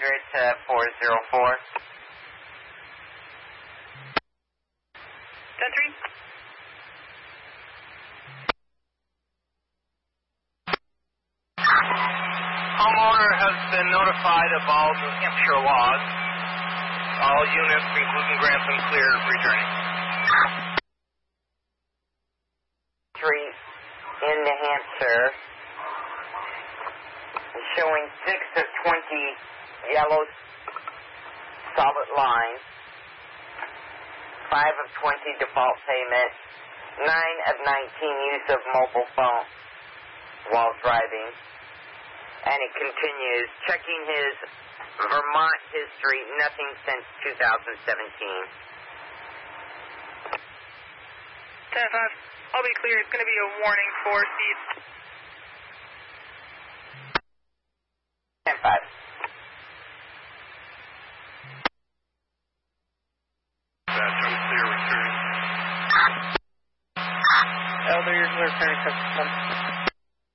404. 10-3. Homeowner has been notified of all New Hampshire laws. All units, including Grantham, clear, returning. Street in New Hampshire is showing 6 of 20 yellow solid lines, 5 of 20 default payment, 9 of 19 use of mobile phone while driving. And it continues, checking his Vermont history, nothing since 2017. 10-5. I'll be clear. It's going to be a warning for speed. 10-5. Bathroom clear, returning. Elder, you're clear, turning 7.